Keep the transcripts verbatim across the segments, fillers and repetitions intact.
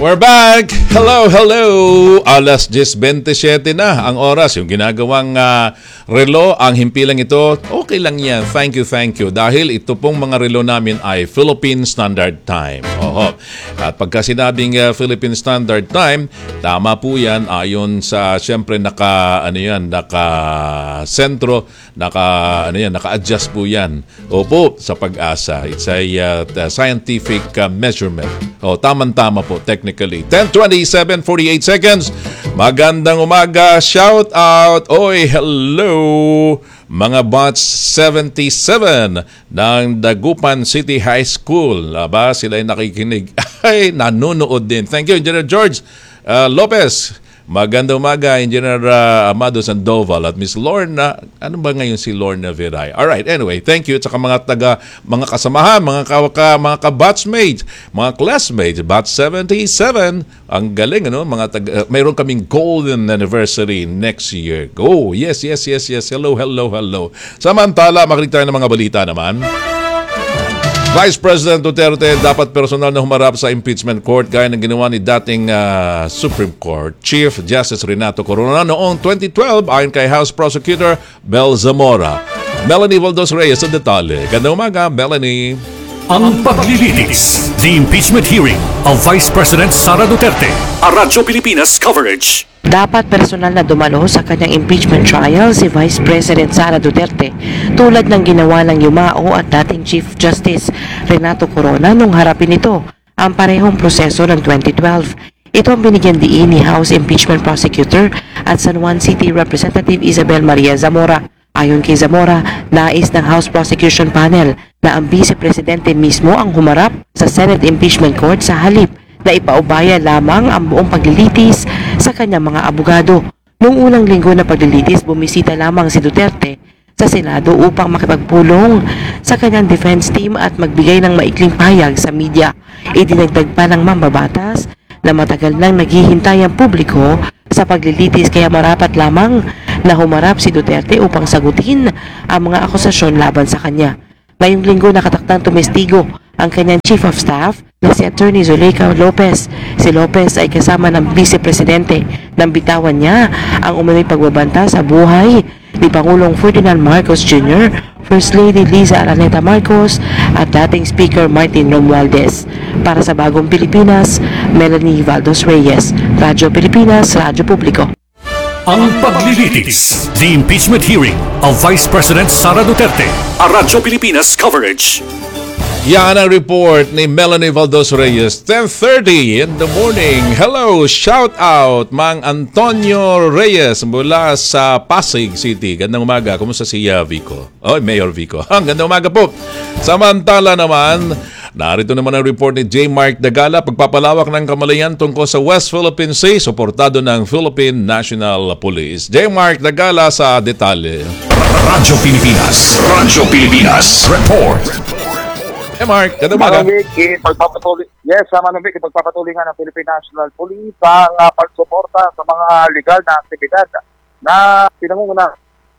We're back! Hello, hello! Alas diyes beintisiete na ang oras. Yung ginagawang uh, relo, ang himpilang ito, okay lang yan. Thank you, thank you. Dahil ito pong mga relo namin ay Philippine Standard Time. Oho. At pagka sinabing uh, Philippine Standard Time, tama po yan ayon sa, siyempre, naka, ano yan, naka sentro, naka, ano yan, naka-adjust po yan. Opo, sa pag-asa. It's a uh, scientific uh, measurement. O, tamang-tama po, technically. ten twenty-seven, forty-eight seconds. Magandang umaga. Shout out. Oy, hello. Mga bots seventy-seven ng Dagupan City High School. Aba, sila ay nakikinig. Ay, nanonood din. Thank you, Engineer George uh, Lopez. Magandang umaga, Engineer uh, Amado Sandoval at Miss Lorna. Ano ba ngayon si Lorna Viray? Alright, anyway, thank you. At saka mga taga, mga kasamahan, mga, ka, ka, mga ka-batchmates, mga classmates, batch seventy-seven. Ang galing, ano? Mga taga, uh, mayroon kaming golden anniversary next year. Go! Yes, yes, yes, yes. Hello, hello, hello. Samantala, makinig tayo ng mga balita naman. Vice President Duterte dapat personal na humarap sa impeachment court gaya ng ginawa ni dating uh, Supreme Court Chief Justice Renato Corona noong twenty twelve ayon kay House Prosecutor Bel Zamora. Melanie Valdos Reyes sa detalye. Ganda umaga, Melanie. Ang paglilitis, the impeachment hearing of Vice President Sara Duterte. A Radyo Pilipinas coverage. Dapat personal na dumalo sa kanyang impeachment trial si Vice President Sara Duterte tulad ng ginawa ng Yumao at dating Chief Justice Renato Corona nung harapin ito ang parehong proseso ng twenty twelve. Ito ang binigyan diin ni House Impeachment Prosecutor at San Juan City Representative Isabel Maria Zamora. Ayon kay Zamora, nais ng House Prosecution Panel na ang Vice Presidente mismo ang humarap sa Senate Impeachment Court sa halip na ipaubaya lamang ang buong paglilitis sa kanyang mga abogado. Noong unang linggo na paglilitis, bumisita lamang si Duterte sa Senado upang makipagpulong sa kanyang defense team at magbigay ng maikling pahayag sa media. Idinagdag pa ng mambabatas na matagal nang naghihintay ang publiko sa paglilitis kaya marapat lamang na humarap si Duterte upang sagutin ang mga akusasyon laban sa kanya. Ngayong linggo nakatakdang tumestigo ang kanyang Chief of Staff na si Attorney Zuleika Lopez. Si Lopez ay kasama ng Vice Presidente nang bitawan niya ang umano'y pagbabanta sa buhay ni Pangulong Ferdinand Marcos Junior, First Lady Liza Araneta Marcos at dating Speaker Martin Romualdez. Para sa Bagong Pilipinas, Melanie Valdos Reyes, Radyo Pilipinas, Radyo Publiko. Ang paglilitis, the impeachment hearing of Vice President Sara Duterte. A Radyo Pilipinas coverage. Yan ang report ni Melanie Valdos Reyes, ten thirty in the morning. Hello, shout out Mang Antonio Reyes mula sa Pasig City. Gandang umaga. Kumusta si uh, Vico? Oh, Mayor Vico. Gandang umaga po. Samantala naman, narito naman ang report ni J. Mark Dagala, pagpapalawak ng kamalayan tungkol sa West Philippine Sea, suportado ng Philippine National Police. J. Mark Dagala sa detalye. Radyo Pilipinas. Radyo Pilipinas. Report. Hey Mark, ganda umaga. Manong Vic, ipagpapatuloy, yes, Manong Vic, ipagpapatuloy nga ng Philippine National Police ang uh, pagsuporta sa mga legal na aktibidad na pinangungunahan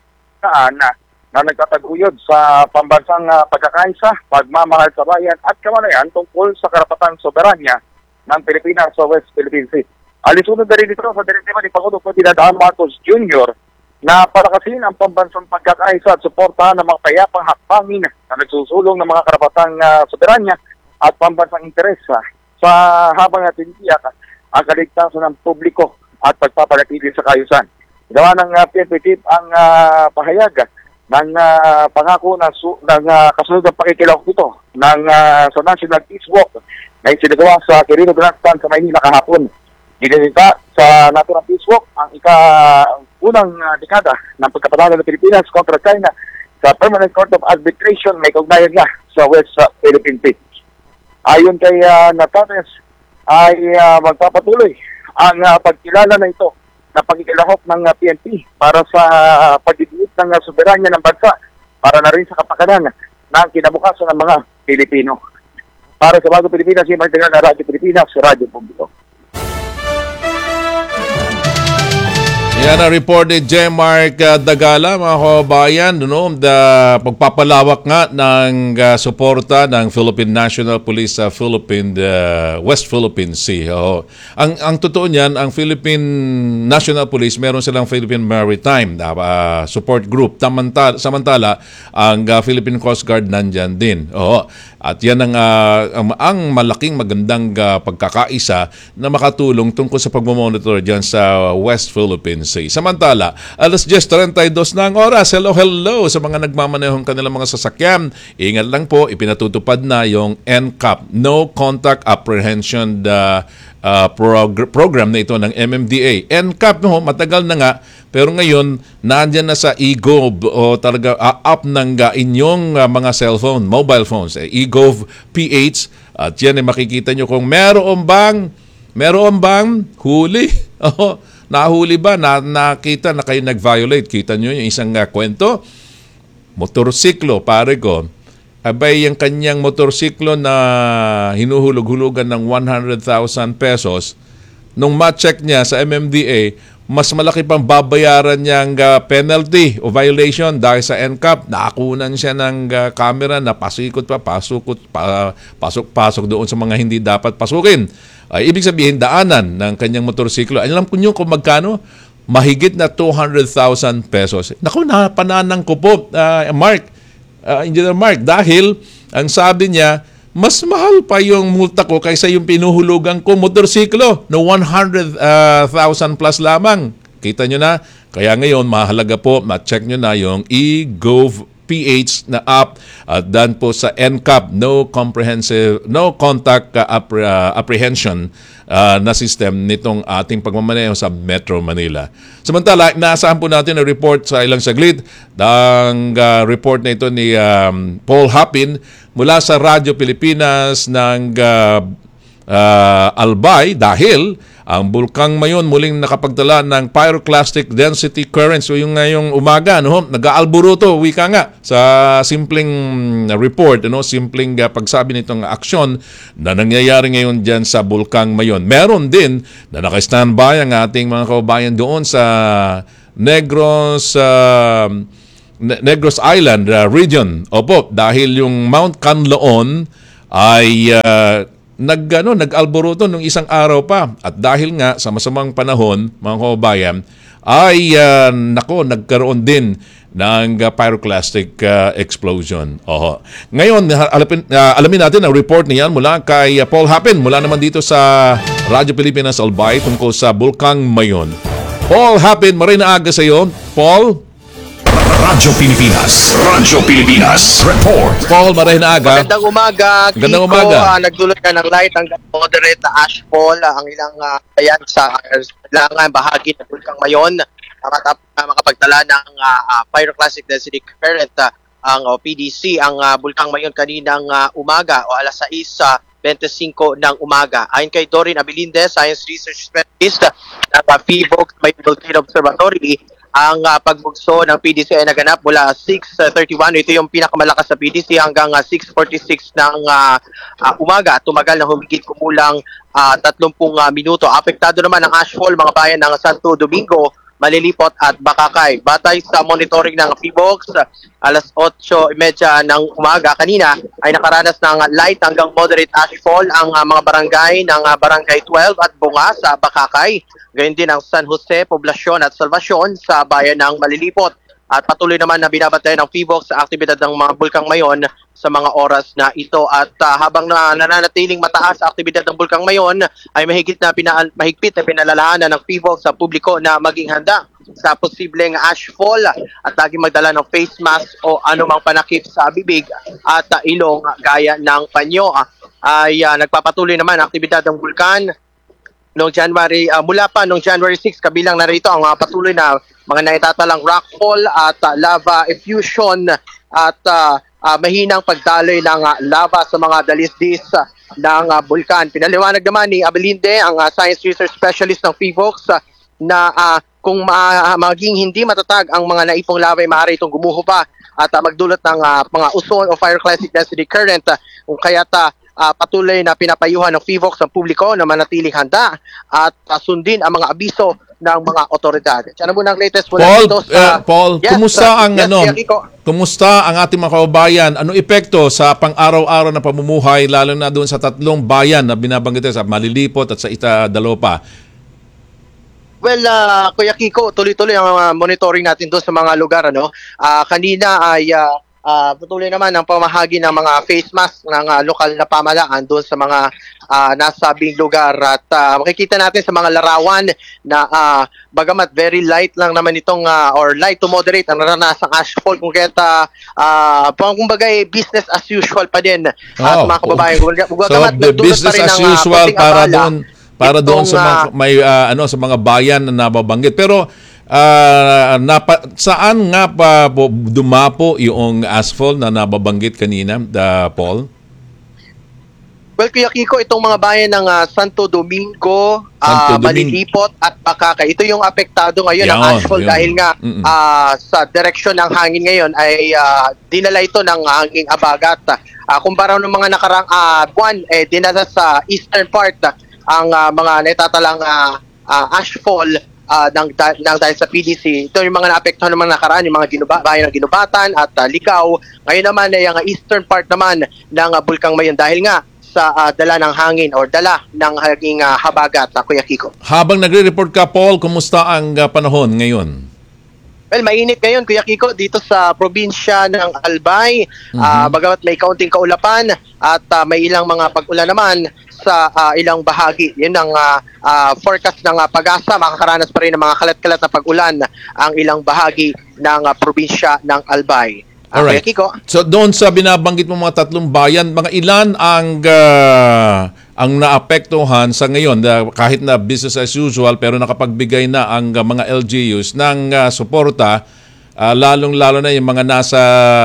na, na nagtataguyod sa pambansang uh, pagkakaisa, pagmamahal sa bayan at kamalayan tungkol sa karapatang soberanya ng Pilipinas sa West Philippine Sea. Alisunod na rin ito sa direktiba ni Pangulong Ferdinand Marcos Junior na palakasin ang pambansang pagkakaisa at suportahan ng mga payapang hakbangin na nagsusulong ng mga karapatang uh, soberanya at pambansang interes uh, sa habang natin tiyak ang kaligtasan ng publiko at pagpapanatili sa kaayusan. Gawa ng uh, P N P Chief ang uh, pahayag ng uh, pangako na su- ng uh, kasunod ng pakikilahok ito ng uh, sa National Peace Walk na isinagawa sa Quirino Grandstand sa Maynila kahapon. Ginilita sa Naturang Peace Walk ang ika-unang uh, dekada ng pagkapanalo ng Pilipinas kontra China sa Permanent Court of Arbitration may kaugnayan nga sa West uh, Philippine Sea. Ayon kay uh, Natanes ay uh, magpapatuloy ang uh, pagkilala na ito na pagkikilahok ng uh, P N P para sa uh, pagdidiit ng uh, soberanya ng bansa para na rin sa kapakanan ng kinabukasan ng mga Pilipino. Para sa Bagong Pilipinas, si Martin na Radyo Pilipinas, Radyo Publiko. Yan ang report ni J. Mark uh, Dagala, mga kabayan, no, the pagpapalawak nga ng uh, suporta ng Philippine National Police sa Philippine uh, West Philippine Sea. Oh. Ang ang totoo niyan, ang Philippine National Police, meron silang Philippine Maritime uh, support group. Samantala, samantala ang uh, Philippine Coast Guard nandyan din. Oh. At yan ang, uh, ang, ang malaking magandang uh, pagkakaisa na makatulong tungkol sa pagmamonitor dyan sa West Philippine Sea. Samantala, alas diyes trenta y dos na ang oras. Hello, hello sa mga nagmamanehong kanilang mga sasakyan. Ingat lang po, ipinatutupad na yung N C A P, No Contact Apprehension uh, uh, prog- program na ito ng M M D A. N C A P, no, matagal na nga, pero ngayon, nandyan na sa eGov o talaga uh, up ng uh, inyong uh, mga cellphone, mobile phones, eh, eGov P H. At yan ay makikita nyo kung meron bang, meron bang huli. Oh, nahuli ba? Na, nakita na kayo nag-violate. Kita nyo yung isang uh, kwento. Motorsiklo, pare ko. Abay, yung kanyang motorsiklo na hinuhulog-hulugan ng one hundred thousand pesos, nung ma-check niya sa M M D A, mas malaki pang babayaran niyang uh, penalty o violation dahil sa N C A P. Nakakunan siya ng uh, camera na pasikot pa, pasukot, pa, pasok-pasok doon sa mga hindi dapat pasukin. Uh, ibig sabihin, daanan ng kanyang motorsiklo. Alam ko nyo kung magkano? Mahigit na two hundred thousand pesos. Naku, napananang ko po, uh, Mark, uh, Engineer Mark, dahil ang sabi niya, mas mahal pa yung multa ko kaysa yung pinuhulugan ko motorsiklo no one hundred thousand plus lamang. Kita nyo na? Kaya ngayon, mahalaga po, ma-check nyo na yung eGov P H na app at dan po sa N C A P, No Comprehensive, No Contact uh, appre- uh, Apprehension uh, na system nitong ating pagmamaneho sa Metro Manila. Samantala, inaasahan po natin ang report sa ilang saglit. Ang uh, report na ito ni um, Paul Hapin mula sa Radyo Pilipinas ng uh, uh, Albay dahil ang Bulkang Mayon muling nakapagdala ng pyroclastic density currents. So yung ngayong umaga, no, nag-aalburuto, wika nga, sa simpleng report, no, simpleng uh, pagsabi nitong aksyon na nangyayari ngayon dyan sa Bulkang Mayon. Meron din na naka-standby ang ating mga kaubayan doon sa Negros uh, Negros Island uh, region. Opo, dahil yung Mount Canlaon ay uh, nag ano, nag-alboruto nung isang araw pa. At dahil nga sa masamang panahon, mga kababayan, ay uh, nako, nagkaroon din ng uh, pyroclastic uh, explosion. Oho. Ngayon, alapin, uh, alamin natin ang report niyan mula kay uh, Paul Hapin, mula naman dito sa Radyo Pilipinas Albay tungkol sa Bulkang Mayon. Paul Hapin, maray na aga sa iyo. Paul? Radyo Pilipinas. Radyo Pilipinas. Report. Paul, maray na aga. Magandang umaga. Magandang Kiko, umaga. Uh, nagdulot ka ng light hanggang moderate na ashfall. Uh, ang ilang uh, ayan sa langan bahagi ng Bulkang Mayon. Uh, matapos uh, makapagtala ng uh, uh, pyroclastic density current uh, ang uh, P D C, ang uh, Bulkang Mayon kaninang uh, umaga o alas sais uh, twenty-five ng umaga. Ayon kay Doreen Abilinde, Science Research Specialist ng uh, P V O C Mayon Volcano Observatory, ang uh, pagbugso ng P D C ay naganap mula six thirty-one. Ito yung pinakamalakas sa P D C hanggang uh, six forty-six ng uh, uh, umaga. Tumagal na humigit kumulang uh, thirty uh, minuto. Apektado naman ang ashfall, mga bayan ng Santo Domingo, Malilipot at Bakakay. Batay sa monitoring ng P V O C, alas eight thirty ng umaga kanina ay nakaranas ng light hanggang moderate ashfall ang uh, mga barangay ng uh, Barangay twelve at Bunga sa Bakakay. Gayon din ang San Jose, Poblacion at Salvacion sa bayan ng Malilipot. At patuloy naman na binabantayan ng P V O C sa aktibidad ng mga Bulkang Mayon sa mga oras na ito. At uh, habang na, nananatiling mataas sa aktibidad ng Bulkang Mayon, ay mahigit na pina, mahigpit na pinalalahanan ng P V O C sa publiko na maging handa sa posibleng ashfall at laging magdala ng face mask o anumang panakip sa bibig at uh, ilong gaya ng panyo. Uh, ay uh, nagpapatuloy naman ang aktibidad ng bulkan noong January, uh, mula pa noong January six, kabilang na rito ang mga patuloy na mga naitatalang rockfall at uh, lava effusion at uh, uh, mahinang pagdaloy ng uh, lava sa mga dalisdis uh, ng uh, bulkan. Pinaliwanag naman ni Abilinde, ang uh, Science Research Specialist ng P V O C, uh, na uh, kung ma- maging hindi matatag ang mga naipong lava ay maaari itong gumuho pa at uh, magdulot ng uh, mga uson o pyroclastic density current, uh, kung kaya't uh, Uh, patuloy na pinapayuhan ng P V O C ang publiko na manatiling handa at uh, sundin ang mga abiso ng mga otoridad. Yan ang munang latest mula Paul, dito uh, sa... Paul, Yes, kumusta uh, ang yes, ano? Kuya Kiko. Kumusta ang ating mga kababayan? Anong epekto sa pang-araw-araw na pamumuhay lalo na doon sa tatlong bayan na binabanggit sa Malilipot at sa Ita Dalopa? Well, uh, Kuya Kiko, tuloy-tuloy ang uh, monitoring natin doon sa mga lugar. Ano? Uh, kanina ay uh, uh, patuloy naman ang pamahagi ng mga face mask ng uh, lokal na pamahalaan doon sa mga uh, nasabing lugar. At uh, makikita natin sa mga larawan na uh, bagamat very light lang naman itong uh, or light to moderate ang naranasang ashfall. Kung kaya uh, kumbaga eh, business as usual pa din at Oh, mga kababayan. So, the business as usual para doon para doon sa mga, may uh, ano sa mga bayan na nababanggit. Pero uh, napa, saan nga pa po dumapo yung asphalt na nababanggit kanina, the Paul? Well, Kuya Kiko, itong mga bayan ng uh, Santo Domingo, Santo uh, Domingo. Malilipot at Bacacay, ito yung apektado ngayon ng Yun, asphalt yun. dahil nga Mm-mm. uh, sa direksyon ng hangin ngayon ay uh, dinala ito ng hanging abagat. Uh, kumpara ng mga nakarang uh, buwan, eh, dinala sa eastern part uh, ang uh, mga natatalang uh, uh, ashfall uh, ng, ng dahil sa P D C. Ito yung mga naapektuhan ng mga nakaraan, yung mga ginuba, bayan ng Ginubatan at uh, Ligao. Ngayon naman ay ang eastern part naman ng uh, Bulkang Mayon dahil nga sa uh, dala ng hangin or dala ng hanging uh, habagat, uh, Kuya Kiko. Habang nagre-report ka, Paul, kumusta ang uh, panahon ngayon? Well, mainit ngayon, Kuya Kiko, dito sa probinsya ng Albay. Mm-hmm. Uh, bagamat may kaunting kaulapan at uh, may ilang mga pag-ulan naman sa uh, ilang bahagi. Yun ang uh, uh, forecast ng uh, pag-asa. Makakaranas pa rin ng mga kalat-kalat na pag-ulan ang ilang bahagi ng uh, probinsya ng Albay. Uh, Alright. Kuya Kiko. So doon sa binabanggit mo mga tatlong bayan, mga ilan ang uh, ang naapektuhan sa ngayon uh, kahit na business as usual pero nakapagbigay na ang uh, mga L G Us ng uh, suporta uh, lalong-lalo na yung mga nasa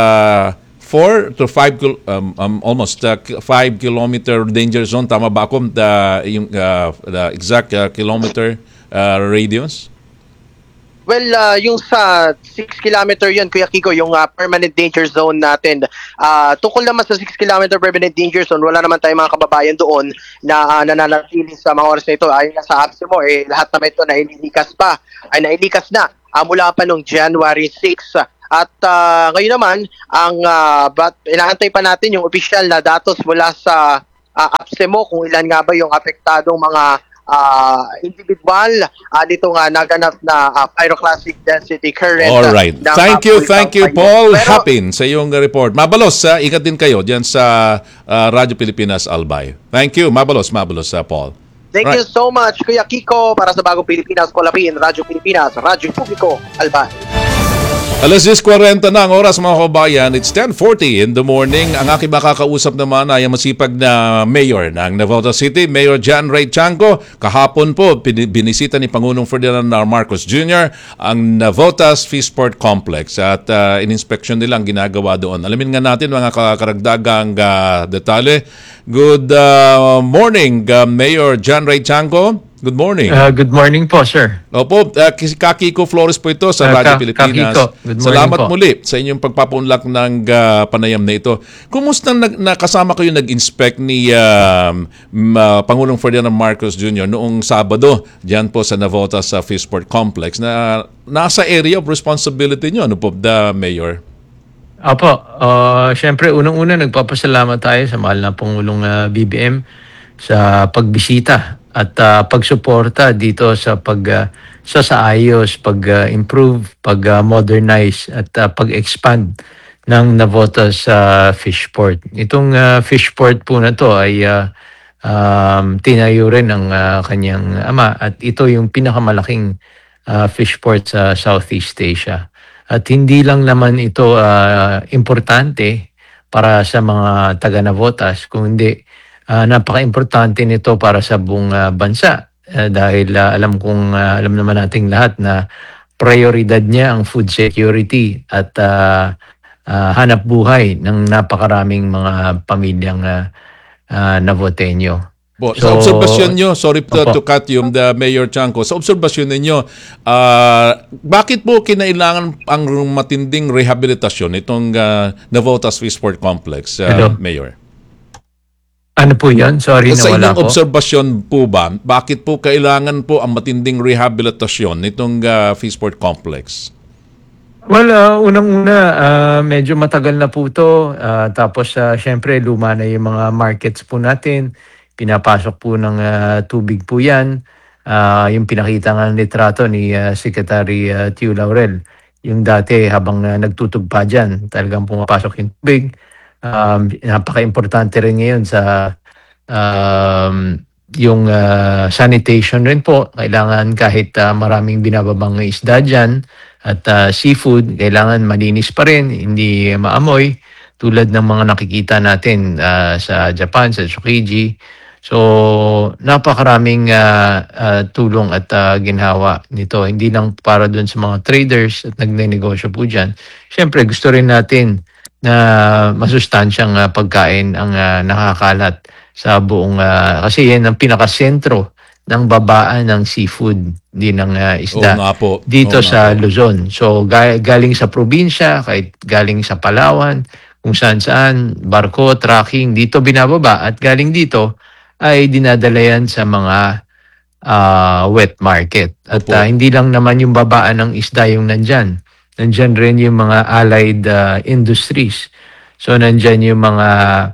four to five kil- um, um, almost uh, five kilometer danger zone, tama ba ako the yung uh, the exact uh, kilometer uh, radius? Well, uh, yung sa six kilometer yun, Kuya Kiko, yung uh, permanent danger zone natin. Uh, tungkol naman sa six kilometer permanent danger zone, wala naman tayong mga kababayan doon na uh, nananatili sa mga oras na ito. Ayon nga sa apps mo, eh, lahat naman ito na inilikas pa, ay nailikas na uh, mula pa noong January sixth. At uh, ngayon naman, ang uh, but, inaantay pa natin yung official na datos mula sa uh, apps mo kung ilan nga ba yung apektadong mga Uh, individual uh, dito nga naganap na uh, pyroclastic density current. All right. Uh, Thank you, thank you, Paul Pero, Hapin, sa iyong report. Mabalos, sa ingat din kayo diyan sa uh, Radyo Pilipinas Albay. Thank you. Mabalos, mabalos, sa Paul. Thank Right. you so much, Kuya Kiko, para sa Bagong Pilipinas, Kolapin, Radyo Pilipinas, Radyo Publiko, Albay. Alas diyes kuwarenta na ang oras, mga kabayan. It's ten forty in the morning. Ang aking makakausap naman ay ang masipag na mayor ng Navotas City, Mayor John Ray Chanco. Kahapon po, binisita ni Pangulong Ferdinand R. Marcos Junior ang Navotas Fishport Complex at uh, in-inspection nila ang ginagawa doon. Alamin nga natin mga karagdagang uh, detalye. Good uh, morning, uh, Mayor John Ray Chanco. Good morning. Uh, good morning po, sir. Opo, uh, Kakiko Flores po ito sa Uh, Radyo Ka- Pilipinas. Kakiko, good morning Salamat po. muli sa inyong pagpapunlak ng uh, panayam na ito. Kumusta nag, nakasama kayo nag-inspect ni um, uh, Pangulong Ferdinand Marcos Junior noong Sabado diyan po sa Navotas sa Fishport Complex na nasa area of responsibility niyo, ano po, the Mayor? Opo, uh, syempre unang-una nagpapasalamat tayo sa mahal na Pangulong uh, B B M sa pagbisita at uh, pagsuporta dito sa pag uh, sa saayos, pag-improve, pag-modernize at uh, pag-expand ng Navotas uh, Fishport. Itong uh, Fishport po na to ay uh, um, tinayo rin ng uh, kanyang ama at ito yung pinakamalaking uh, fishport sa Southeast Asia. At hindi lang naman ito uh, importante para sa mga taga Navotas, kundi Uh, napaka-importante nito para sa buong uh, bansa uh, dahil uh, alam kong uh, alam naman nating lahat na prioridad niya ang food security at uh, uh, hanap buhay ng napakaraming mga pamilyang uh, uh, Navoteño. Po, So, sa obserbasyon nyo, sorry to, to Opo. cut you, the Mayor Chanco, sa obserbasyon ninyo, uh, bakit po kinailangan ang matinding rehabilitasyon itong uh, Navotas Fishport Complex, uh, Hello. Mayor? Ano po yan? Sorry, Sa nawala inyong po. obserbasyon po ba, bakit po kailangan po ang matinding rehabilitasyon nitong uh, Fishport Complex? Well, uh, unang-una, uh, medyo matagal na po ito. Uh, tapos, uh, syempre, luma na yung mga markets po natin. Pinapasok po ng uh, tubig po yan. Uh, yung pinakita nga ng litrato ni uh, Secretary uh, Tio Laurel. Yung dati, habang uh, nagtutugpa dyan, talagang pumapasok yung tubig. Um, napaka-importante rin ngayon sa um, yung uh, sanitation rin po. Kailangan kahit uh, maraming binababang isda dyan at uh, seafood, kailangan malinis pa rin, hindi maamoy tulad ng mga nakikita natin uh, sa Japan, sa Tsukiji. So, napakaraming uh, uh, tulong at uh, ginhawa nito. Hindi lang para dun sa mga traders at nagnenegosyo po dyan. Siyempre, gusto rin natin na masustansyang uh, pagkain ang uh, nakakalat sa buong, uh, kasi yan ang pinakasentro ng babaan ng seafood, di ng uh, isda, Oo nga po. dito Oo sa nga po. Luzon. So, ga- galing sa probinsya, kahit galing sa Palawan, kung saan-saan, barko, trucking, dito binababa at galing dito ay dinadala yan sa mga uh, wet market. At Opo. uh, hindi lang naman yung babaan ng isda yung nandyan. Nandyan rin yung mga allied uh, industries. So, nandyan yung mga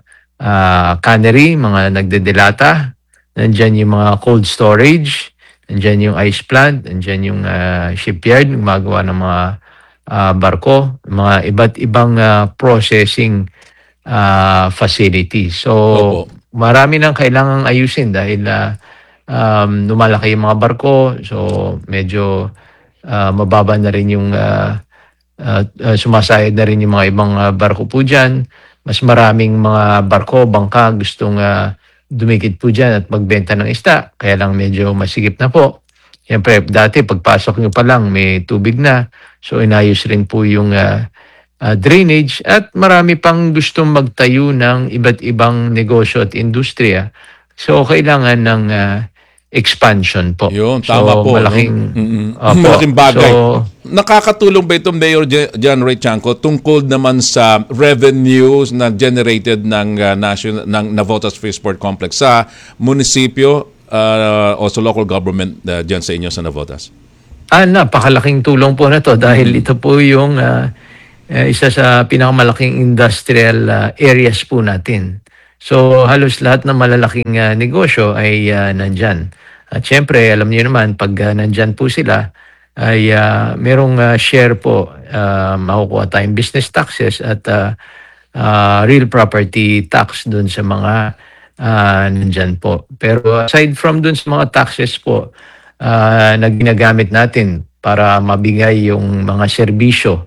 uh, cannery, mga nagdedelata. Nandyan yung mga cold storage. Nandyan yung ice plant. Nandyan yung uh, shipyard, gumagawa ng mga uh, barko. Mga iba't ibang uh, processing uh, facilities. So, Opo. marami nang kailangang ayusin dahil uh, um, lumalaki yung mga barko. So, medyo uh, mababa na rin yung uh, uh, uh, sumasayad na rin yung mga ibang uh, barko po dyan. Mas maraming mga barko, bangka gustong uh, dumikit po dyan at magbenta ng isda. Kaya lang medyo masigip na po. Siyempre, dati pagpasok nyo pa lang may tubig na. So, inayos rin po yung uh, uh, drainage at marami pang gustong magtayo ng iba't ibang negosyo at industriya. So, kailangan ng uh, expansion po. Yun, so, tama po. Malaking, no? Mm-mm. Opo. Malaking bagay. So, Nakakatulong ba ito, Mayor J- John Ray Chanco, tungkol naman sa revenues na generated ng uh, national ng Navotas Fishport Complex sa munisipyo uh, o sa local government uh, dyan sa inyo sa Navotas? Ah, napakalaking tulong po na to dahil ito po yung uh, uh, isa sa pinakamalaking industrial uh, areas po natin. So halos lahat ng malalaking uh, negosyo ay uh, nandyan. At syempre, alam niyo naman, pag uh, nandyan po sila, ay uh, merong uh, share po, uh, makukuha tayong business taxes at uh, uh, real property tax dun sa mga uh, nandyan po. Pero aside from dun sa mga taxes po, uh, na ginagamit natin para mabigay yung mga serbisyo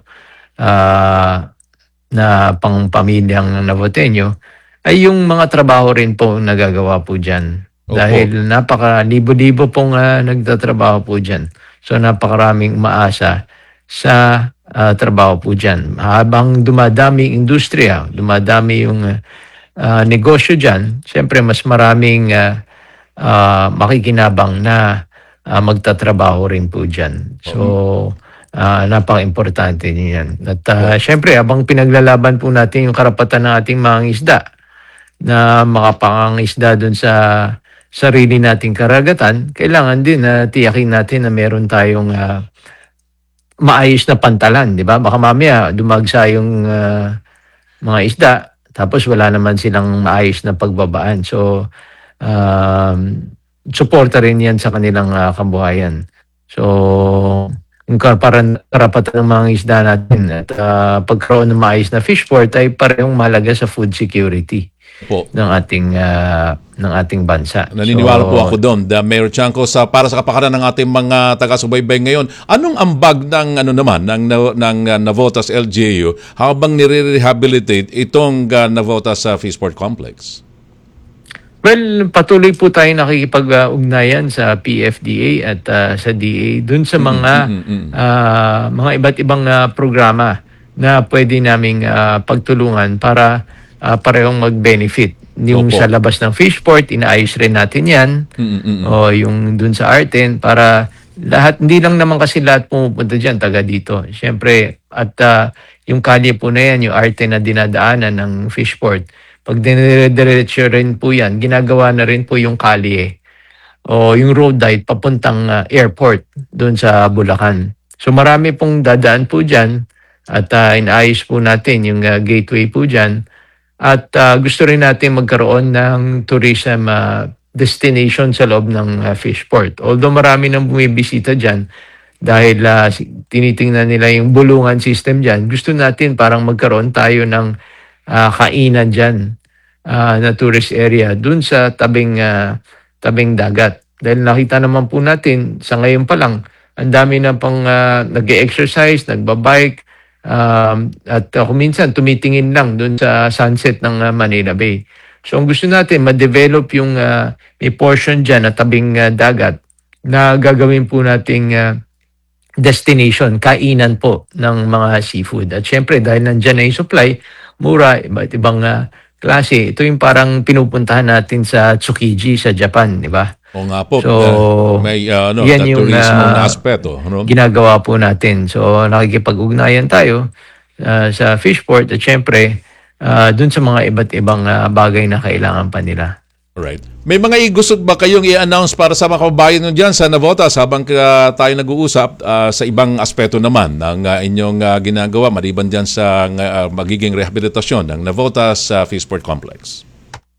uh, na pangpamilyang Navoteño, ay yung mga trabaho rin po nagagawa po dyan. Opo. Dahil napaka libo-libo pong uh, nagtatrabaho po dyan. So napakaraming maasa sa uh, trabaho po dyan. Habang dumadami yung industriya, dumadami yung uh, negosyo dyan, siyempre mas maraming uh, uh, makikinabang na uh, magtatrabaho rin po dyan. So, uh, napaka-importante niyan. At uh, siyempre, habang pinaglalaban po natin yung karapatan ng ating mga isda na makapangisda dun sa sarili nating karagatan, kailangan din na tiyakin natin na meron tayong uh, maayos na pantalan, di ba? Baka mamaya dumagsa yung uh, mga isda, tapos wala naman silang maayos na pagbabaan. So, um, suporta rin yan sa kanilang uh, kabuhayan. So, yung karaparan, karapatan ng mga isda natin at uh, pagkaroon ng maayos na fish port ay parehong mahalaga sa food security Po. ng ating uh, ng ating bansa. Naniniwala So, po ako doon, the Mayor Chanco, sa para sa kapakanan ng ating mga taga-subaybay ngayon. Anong ambag ng ano naman ng ng uh, Navotas L G U habang nire-rehabilitate itong uh, Navotas uh, Fishport Complex? Well, patuloy po tayo nakikipag-ugnayan sa P F D A at uh, sa D A dun sa mga mm, mm. uh, mga iba't ibang uh, programa na pwede naming uh, pagtulungan para uh, parehong mag-benefit. Yung Opo. sa labas ng fishport, inaayos rin natin yan. Mm-mm. O yung dun sa Arten para lahat, hindi lang naman kasi lahat pumupunta dyan, taga dito. Siyempre, at uh, yung kalye po na yan, yung Arten na dinadaanan ng fishport, pag dinediretso rin po yan, ginagawa na rin po yung kalye o yung road light papuntang uh, airport doon sa Bulacan. So marami pong dadaan po dyan at uh, inaayos po natin yung uh, gateway po dyan. At uh, gusto rin natin magkaroon ng tourism uh, destination sa loob ng uh, Fishport. Although marami nang bumibisita dyan dahil uh, tinitingnan nila yung bulungan system dyan, gusto natin parang magkaroon tayo ng uh, kainan dyan uh, na tourist area dun sa tabing uh, tabing dagat. Dahil nakita naman po natin sa ngayon pa lang, ang dami na pang uh, nag-exercise, nagbabike, um, at uh, kuminsan tumitingin lang dun sa sunset ng uh, Manila Bay. So ang gusto natin, ma-develop yung uh, may portion dyan na tabing uh, dagat na gagawin po nating uh, destination, kainan po ng mga seafood. At syempre, dahil nandyan na yung supply, mura, iba't ibang uh, klase. Ito yung parang pinupuntahan natin sa Tsukiji sa Japan, di ba? O nga po, So, uh, may uh, ano, yan na yung, tourism uh, na aspeto. Ano? ginagawa po natin. So nakikipag-ugnayan tayo uh, sa Fishport at syempre uh, dun sa mga iba't ibang uh, bagay na kailangan pa nila. Right. May mga igusog ba kayong i-announce para sa mga kababayan nyo dyan sa Navotas habang uh, tayo nag-uusap uh, sa ibang aspeto naman ng uh, inyong uh, ginagawa maliban dyan sa uh, magiging rehabilitasyon ng Navotas uh, Fishport Complex?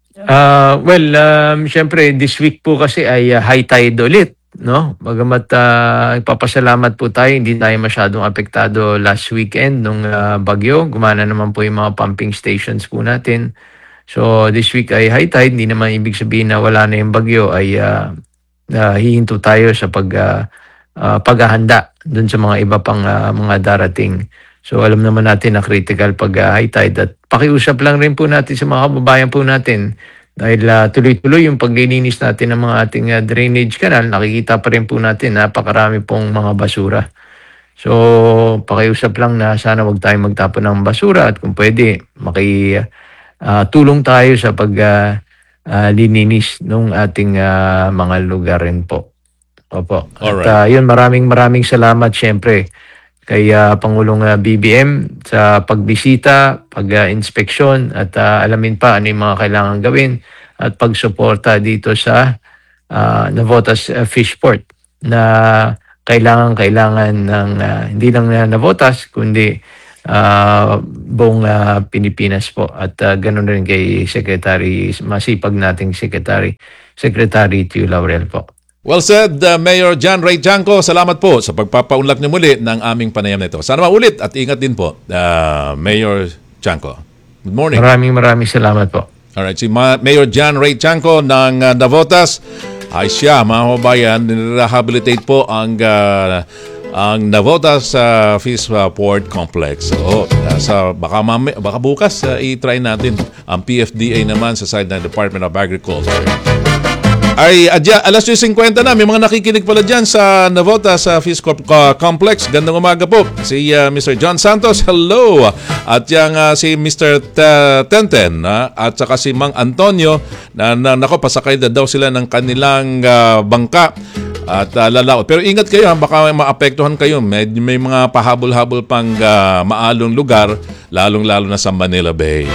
Uh, well, um, syempre this week po kasi ay uh, high tide ulit, no? Bagamat uh, ipapasalamat po tayo, hindi tayo masyadong apektado last weekend nung uh, bagyo. Gumana naman po yung mga pumping stations po natin. So this week ay high tide, hindi naman ibig sabihin na wala na yung bagyo, ay uh, uh, hihinto tayo sa pag uh, uh, paghahanda dun sa mga iba pang uh, mga darating. So alam naman natin na critical pag uh, high tide at pakiusap lang rin po natin sa mga kababayan po natin dahil uh, tuloy-tuloy yung paglilinis natin ng mga ating uh, drainage canal, nakikita pa rin po natin napakarami pong mga basura. So pakiusap lang na sana wag tayong magtapon ng basura at kung pwede maki uh, tulong tayo sa pag uh, uh, lininis ng ating uh, mga lugar rin po. Opo. At uh, yun, maraming maraming salamat syempre kay uh, Pangulong uh, B B M sa pagbisita, pag-inspeksyon uh, at uh, alamin pa ano yung mga kailangan gawin at pagsuporta dito sa uh, Navotas uh, Fishport na kailangan-kailangan ng uh, hindi lang na Navotas kundi uh, buong uh, Pilipinas po at uh, ganoon rin kay Secretary, masipag nating Secretary, Secretary Tio Laurel po. Well said, uh, Mayor John Ray Chanco. Salamat po sa pagpapaunlak niyo muli ng aming panayam nito. Sana maulit at ingat din po, uh, Mayor Chanco. Good morning. Maraming maraming salamat po. Alright, si Ma- Mayor John Ray Chanco ng uh, Navotas. Ay siya, mga kababayan, nirehabilitate po ang uh, ang Navotas uh, Fishport Complex. So, uh, sa, baka, mami, baka bukas uh, i-try natin ang P F D A naman sa side ng Department of Agriculture. Ay, adya, alas two fifty na. May mga nakikinig pala dyan sa Navotas sa Fishport uh, Complex. Gandang umaga po. Si uh, Mister John Santos, hello. At yung uh, si Mister T- Tenten uh, at saka si Mang Antonio na, na nako, pasakay na daw sila ng kanilang uh, bangka at uh, lalaot. Pero ingat kayo, ha, baka maapektuhan kayo. May, may mga pahabol-habol pang uh, maalong lugar, lalong-lalo na sa Manila Bay.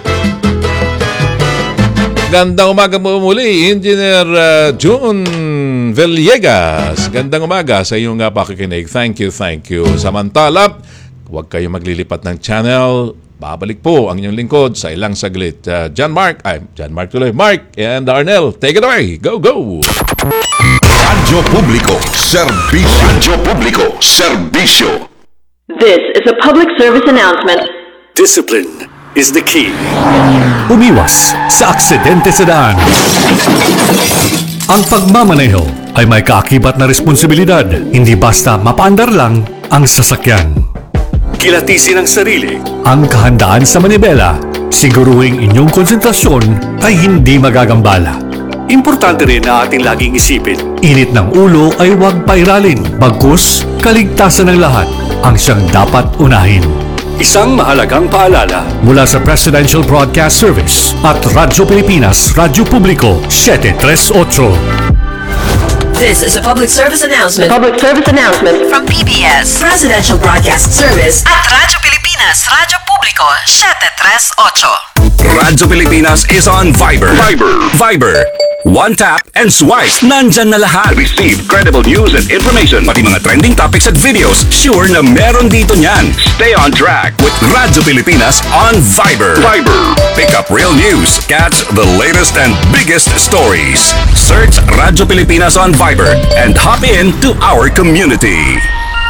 Gandang umaga mo muli, Engineer uh, June Villegas. Gandang umaga sa iyong uh, pakikinig. Thank you, thank you. Samantala, huwag kayo maglilipat ng channel. Babalik po ang inyong lingkod sa ilang saglit. Uh, John Mark, ay, John Mark tuloy, Mark and Arnel, take it away. Go, go! Radyo Publiko, Serbisyo. Radyo Publiko, Serbisyo. This is a public service announcement. Discipline is the key. Umiwas sa aksidente sa daan. Ang pagmamaneho ay may kaakibat na responsibilidad, hindi basta mapaandar lang ang sasakyan. Kilatisin ang sarili, ang kahandaan sa manibela, siguruhing inyong konsentrasyon ay hindi magagambala. Importante rin na ating laging isipin, init ng ulo ay huwag pairalin, bagkus kaligtasan ng lahat ang siyang dapat unahin. Isang mahalagang paalala mula sa Presidential Broadcast Service at Radyo Pilipinas, Radyo Publiko, seven thirty-eight. This is a public service announcement. Public service announcement From P B S Presidential Broadcast Service at Radyo Pilipinas. Pilipinas, Radyo Publiko, seven three eight. Radyo Pilipinas is on Viber. Viber. Viber. One tap and swipe. Nandyan na lahat. Receive credible news and information. Pati mga trending topics at videos, sure na meron dito niyan. Stay on track with With Radyo Pilipinas on Viber. Viber. Pick up real news. Catch the latest and biggest stories. Search Radyo Pilipinas on Viber and hop in to our community.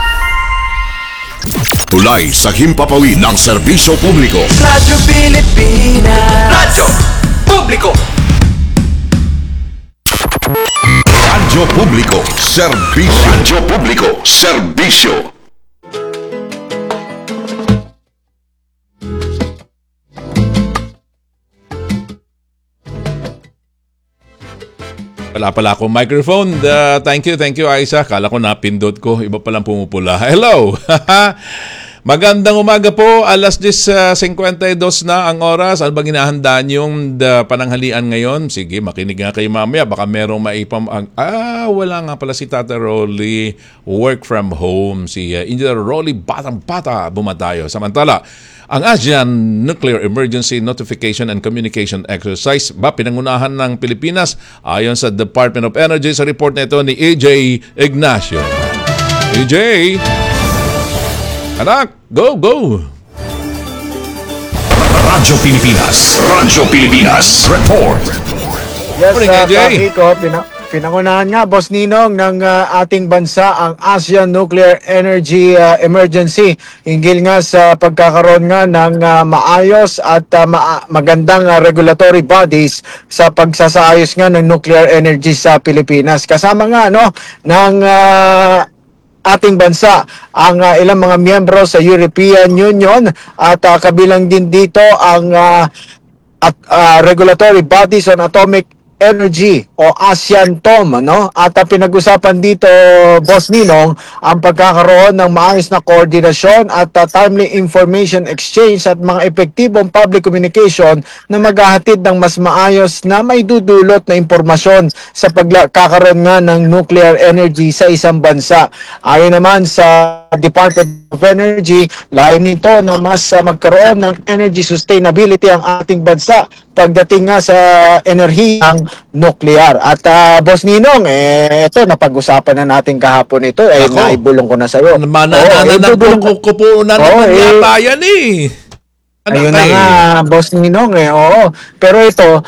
Tulay sa himpapawid ng serbisyo publiko. Radyo Pilipinas. Radyo Publiko. Radyo Publiko, serbisyo. Radyo Publiko, serbisyo. Wala pala akong microphone. Uh, thank you, thank you, Aisa. Kala ko napindot ko. Iba palang pumupula. Hello! Magandang umaga po. Alas diyes singkwenta y dos na ang oras. Ano bang hinahanda niyong uh, pananghalian ngayon? Sige, makinig nga kayo mamaya. Baka merong maipam... Ah, wala nga pala si Tata Rolly. Work from home. Si uh, Engineer Rolly Batang-Bata bumatayo. Samantala, ang ASEAN Nuclear Emergency Notification and Communication Exercise ba pinangunahan ng Pilipinas ayon sa Department of Energy sa report na ito ni A J Ignacio. A J! Anak, go, go! Radyo Pilipinas. Radyo Pilipinas. Report. Yes, Morning, uh, A J. Kiko, pina- pinangunahan nga, Boss Ninong, ng uh, ating bansa ang ASEAN Nuclear Energy uh, Emergency. Hinggil nga sa pagkakaroon nga ng uh, maayos at uh, ma- magandang uh, regulatory bodies sa pagsasaayos nga ng nuclear energy sa Pilipinas. Kasama nga no, ng uh, ating bansa ang uh, ilang mga miyembro sa European Union at uh, kabilang din dito ang uh, at uh, regulatory bodies on atomic energy o ASEAN T O M, no? At uh, pinag-usapan dito, Boss Ninong, ang pagkakaroon ng maayos na koordinasyon at uh, timely information exchange at mga epektibong public communication na maghahatid ng mas maayos na may dudulot na impormasyon sa pagkakaroon nga ng nuclear energy sa isang bansa. Ayon naman sa Department of Energy, layon nito na mas uh, magkaroon ng energy sustainability ang ating bansa pagdating nga sa enerhiyang nuklear. At uh, Boss Ninong, eh, ito, napag-usapan na natin kahapon ito, eh, Ako. naibulong ko na sa'yo. Manananan Oo, po ibubulong- ko po na Oo, naman eh. yata yan eh. Anak Ayun ka na eh. nga, Boss Ninong eh, oo. Pero ito,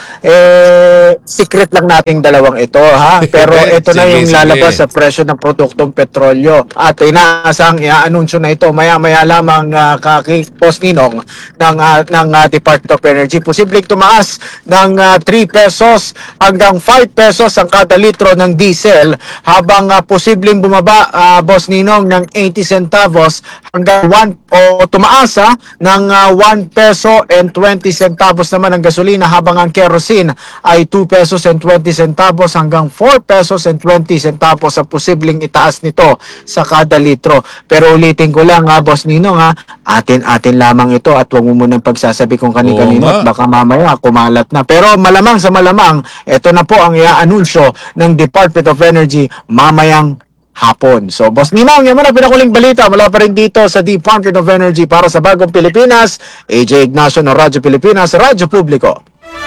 eh, secret lang nating dalawang ito, ha? Pero ito na Sige, yung sige. lalabas sa presyo ng produktong petrolyo. At inaasang i-anunsyo na ito maya-maya lamang uh, kaki Boss Ninong ng, uh, ng uh, Department of Energy. Posibleng tumaas ng uh, three pesos hanggang five pesos ang kada litro ng diesel, habang uh, posibleng bumaba, uh, Boss Ninong, ng eighty centavos hanggang one o tumaas ha, ng uh, one peso and twenty centavos naman ang gasolina, habang ang kerosene ay two pesos and twenty centavos hanggang four pesos and twenty centavos ang posibleng itaas nito sa kada litro. Pero ulitin ko lang ha, Boss Ninong ha, atin-atin lamang ito at huwag mo munang pagsasabi kung kani-kanino Oo at nga. baka mamaya kumalat na. Pero malamang sa malamang, ito na po ang i-anunsyo ng Department of Energy mamayang hapon. So, Boss Ninong, yan muna pinakuling balita mula pa rin dito sa Department of Energy para sa Bagong Pilipinas. A J Ignacio ng Radyo Pilipinas, Radyo Publiko.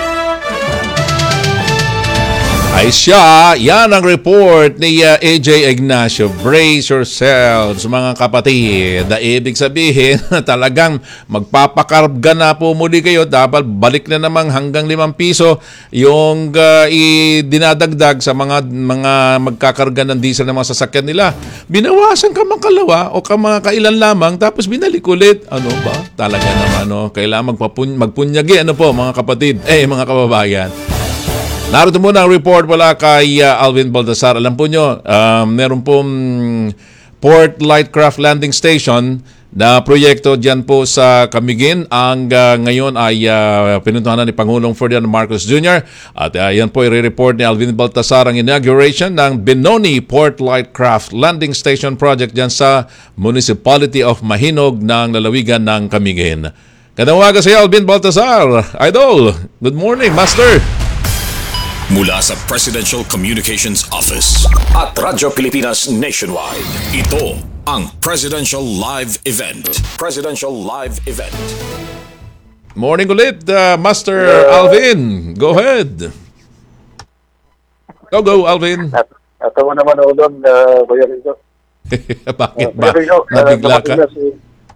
Ay siya, yan ang report ni uh, A J Ignacio. Brace yourselves, mga kapatid. Na ibig sabihin na talagang magpapakarga na po muli kayo. Dapat balik na namang hanggang limang piso yung uh, idinadagdag sa mga mga magkakarga ng diesel ng mga sasakyan nila. Binawasan ka mga kalawa o ka mga kailan lamang tapos binalik ulit. Ano ba? Talaga naman, no? Kailangan magpapun- magpunyagi. Ano po, mga kapatid? Eh, mga kababayan. Narito muna ang report wala kay uh, Alvin Baltasar. Alam po nyo, uh, meron pong Port Lightcraft Landing Station na proyekto dyan po sa Camiguin. Ang uh, ngayon ay uh, pinuntahan na ni Pangulong Ferdinand Marcos Junior At uh, yan po i-report ni Alvin Baltasar ang inauguration ng Benoni Port Lightcraft Landing Station Project dyan sa Municipality of Mahinog ng lalawigan ng Camiguin. Kanawaga sa Alvin Baltasar. Idol, good morning, Master. Mula sa Presidential Communications Office at Radyo Pilipinas Nationwide, ito ang Presidential Live Event. Presidential Live Event. Morning ulit, uh, Master Alvin. Go ahead. Go, go, Alvin. At, at ako naman ako doon, uh, Kuya Rico. Bakit Uh, ba? Kuya Rico, uh, Nabigla ka? dumating na Si,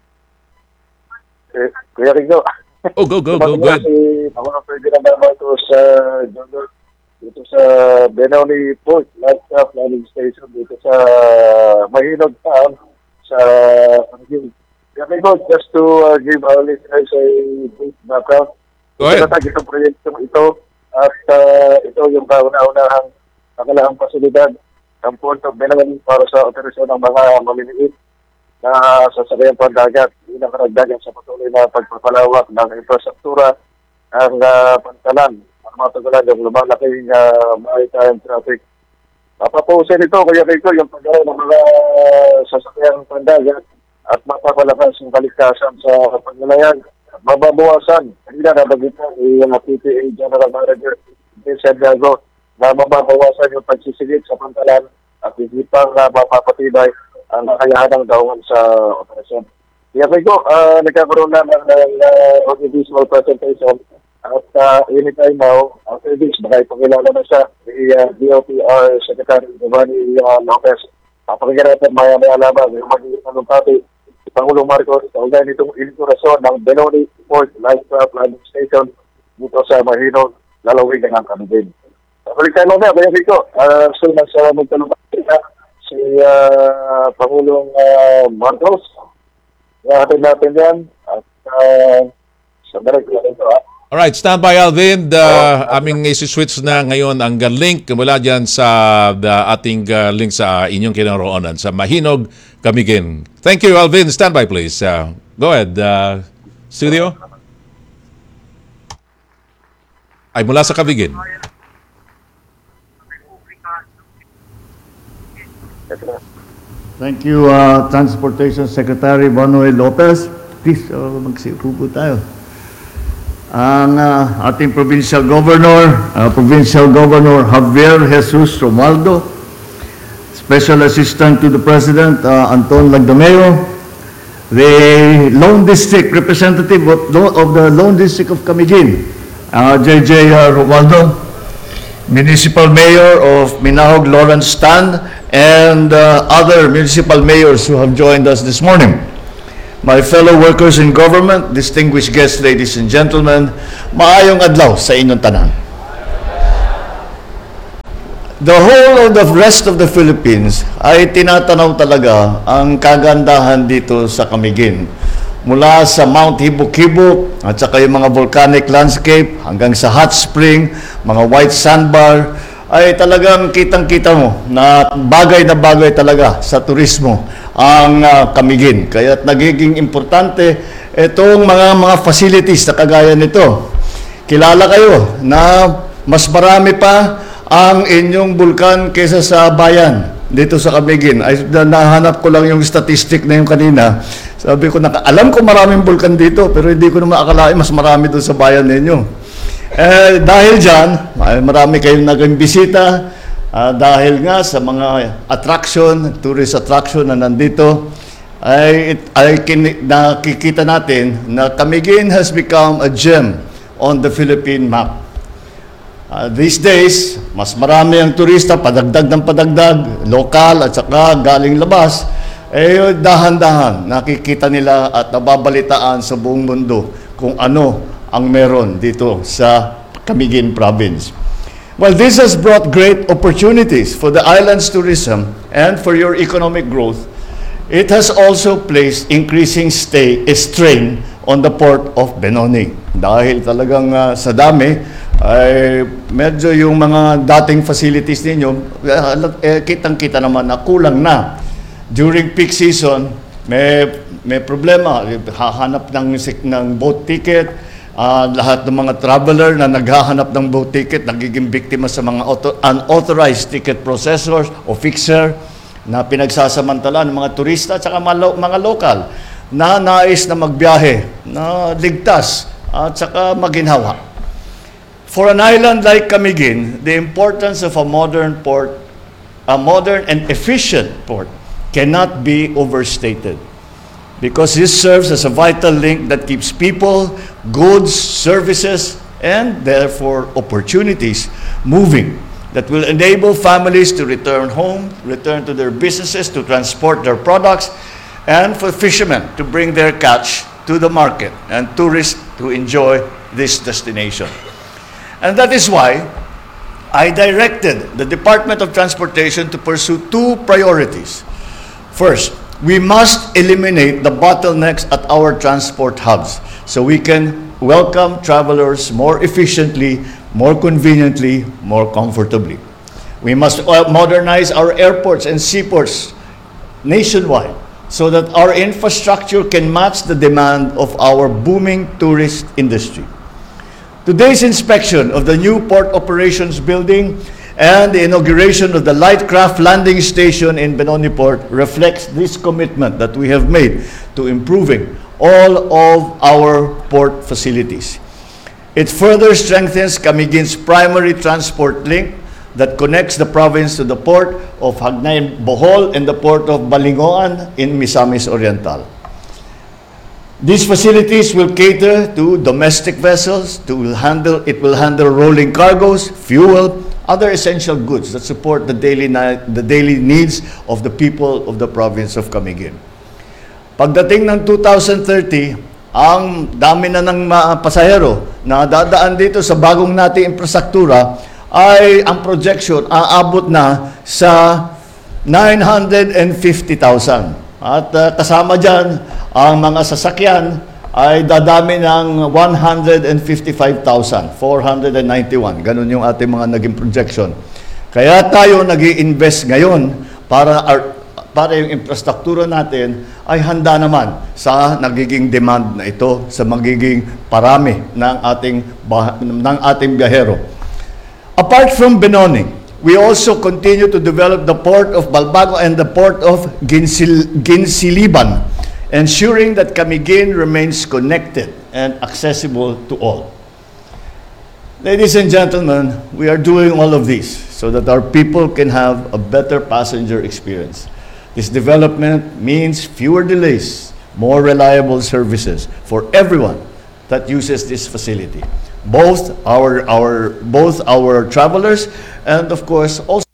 eh, Kuya Rico. Oh, go, go, go, dumating go na ahead. Si Pangulo Ferdinand Marcos sa Junior dito sa Benoni Port, Livestock Planning Station dito sa Mahinog Town sa Pangil. Kuya Rico, just to uh, give our listeners a brief background. Go ahead. Ito itong proyekto ito at uh, ito yung kauna-unahang nakalahang pasilidad ng Port of Benoni para sa operasyon ng mga maliliit na sasakyan pandagat. Bilang karagdagan sa patuloy na pagpapalawak ng infrastruktura ng uh, pantalan para matagalan yung lumalaking uh, maritime traffic. Papapusin ito, Kuya Rico, yung pagkaroon ng mga sasakyan pandagat at mapapalakas yung kaligtasan sa paglalayag. Mababawasan, hindi na nabagitan yung P P A General Manager in Santiago na mababawasan yung pagsisigit sa pantalan at hindi pang uh, mapapatibay ang kakayahan ng daungan sa operasyon. Kaya Rico, uh, nagkakaroon na ng uh, audiovisual presentation at uh, anytime now, after this, baka ipakilala na siya ni uh, D O T R Secretary Giovanni uh, Lopez. Papakinggan natin maya-maya lamang yung magiging talumpati si Pangulong Marcos sa ulay nitong inaugurasyon ng Benoni Port Livestock Planning Station dito sa Mahinog, lalawigan ng Camiguin. Balik tayo mamaya, Kuya Rico. Uh, so, nasa magtalumpati na si uh, Pangulong uh, Marcos. Ihahatid natin yan at uh, sa direct lang ito. Ah. Alright, stand by Alvin. The, aming isi-switch na ngayon ang uh, link mula dyan sa the, ating uh, link sa inyong kinaroonan sa Mahinog, Camiguin. Thank you, Alvin. Stand by, please. Uh, go ahead, uh, studio. Ay, mula sa Camiguin. Thank you, uh, Transportation Secretary Manuel Lopez. Please, uh, magsiupo po tayo. Ang uh, ating Provincial Governor, uh, Provincial Governor Javier Jesus Romualdo, Special Assistant to the President, uh, Anton Lagdameo, the Lone District Representative of, of the Lone District of Camiguin, uh, J J uh, Romualdo, Municipal Mayor of Minahog, Lawrence Tan, and uh, other municipal mayors who have joined us this morning. My fellow workers in government, distinguished guests, ladies and gentlemen, maayong adlaw sa inyong tanan. The whole of the rest of the Philippines ay tinatanaw talaga ang kagandahan dito sa Camiguin. Mula sa Mount Hibok-Hibok at saka yung mga volcanic landscape hanggang sa hot spring, mga white sandbar, ay talagang kitang-kita mo na bagay na bagay talaga sa turismo ang uh, Camiguin. Kaya nagiging importante itong mga mga facilities na kagaya nito. Kilala kayo na mas marami pa ang inyong bulkan kaysa sa bayan dito sa Camiguin. Ay, nahanap ko lang yung statistic na yung kanina. Sabi ko, naka, alam ko maraming bulkan dito, pero hindi ko naman akalain mas marami doon sa bayan ninyo. Eh, dahil dyan, ay marami kayong naging bisita uh, dahil nga sa mga attraction, tourist attraction na nandito, ay, ay kin, nakikita natin na Camiguin has become a gem on the Philippine map. Uh, these days, mas marami ang turista, padagdag ng padagdag, lokal at saka galing labas, eh dahan-dahan nakikita nila at nababalitaan sa buong mundo kung ano ang meron dito sa Camiguin Province. Well, this has brought great opportunities for the island's tourism and for your economic growth. It has also placed increasing stay, strain on the port of Benoni. Dahil talagang uh, sa dami, ay medyo yung mga dating facilities ninyo, eh, kitang-kita naman na kulang na. During peak season, may, may problema. Hahanap ng, ng boat ticket. Uh, lahat ng mga traveler na naghahanap ng boat ticket nagiging biktima sa mga auto, unauthorized ticket processors o fixer na pinagsasamantala ng mga turista at saka mga, lo, mga lokal na nais na magbiyahe na ligtas at saka maginhawa. For an island like Camiguin, the importance of a modern port, a modern and efficient port, cannot be overstated, because this serves as a vital link that keeps people, goods, services, and therefore opportunities moving, that will enable families to return home, return to their businesses, to transport their products, and for fishermen to bring their catch to the market, and tourists to enjoy this destination. And that is why I directed the Department of Transportation to pursue two priorities. First, we must eliminate the bottlenecks at our transport hubs so we can welcome travelers more efficiently, more conveniently, more comfortably. We must modernize our airports and seaports nationwide so that our infrastructure can match the demand of our booming tourist industry. Today's inspection of the new Port Operations Building and the inauguration of the light craft landing station in Benoni Port reflects this commitment that we have made to improving all of our port facilities. It further strengthens Camigin's primary transport link that connects the province to the port of Hagnay, Bohol, and the port of Balingoan in Misamis Oriental. These facilities will cater to domestic vessels, to handle, it will handle rolling cargoes, fuel, other essential goods that support the daily, the daily needs of the people of the province of Camiguin. Pagdating ng two thousand thirty, ang dami na ng mga pasahero na dadaan dito sa bagong nating infrastruktura ay ang projection aabot na sa nine hundred fifty thousand. At uh, kasama dyan, ang mga sasakyan ay dadami ng one hundred fifty-five thousand, four hundred ninety-one. Ganun yung ating mga naging projection. Kaya tayo nag-i-invest ngayon para, para yung infrastruktura natin ay handa naman sa nagiging demand na ito, sa magiging parami ng ating, ng ating biyahero. Apart from Benoni, we also continue to develop the port of Balbago and the port of Ginsil, Ginsiliban, ensuring that Camiguin remains connected and accessible to all. Ladies and gentlemen, we are doing all of this so that our people can have a better passenger experience. This development means fewer delays, more reliable services for everyone that uses this facility. Both our, our, both our travelers and, of course, also